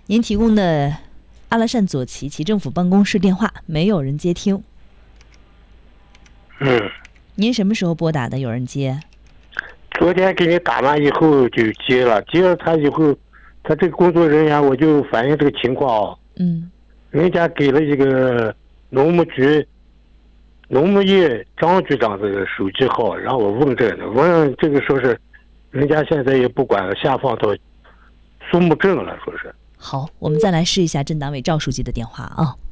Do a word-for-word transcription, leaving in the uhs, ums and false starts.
您提供的阿拉善左旗旗政府办公室电话没有人接听。 嗯。 您什么时候拨打的？有人接？ 昨天给你打完以后就接了，接了他以后，他这个工作人员我就反映这个情况。 嗯。 人家给了一个农牧局农牧业张局长的手机号，让我问这个，问这个说是，人家现在也不管了，下放到苏木镇了，说是。 好，我们再来试一下镇党委赵书记的电话啊。